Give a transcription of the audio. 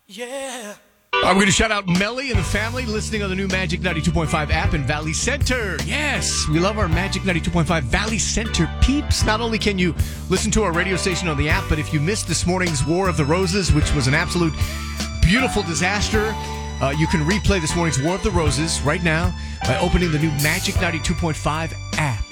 Yeah. I'm going to shout out Melly and the family listening on the new Magic 92.5 app in Valley Center. Yes, we love our Magic 92.5 Valley Center peeps. Not only can you listen to our radio station on the app, but if you missed this morning's War of the Roses, which was an absolute beautiful disaster, you can replay this morning's War of the Roses right now by opening the new Magic 92.5 app.